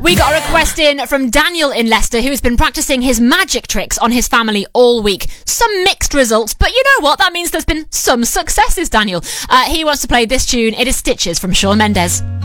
We got a request in from Daniel in Leicester, who has been practicing his magic tricks on his family all week. Some mixed results, but you know what? That means there's been some successes, Daniel. He wants to play this tune. It is Stitches from Shawn Mendes.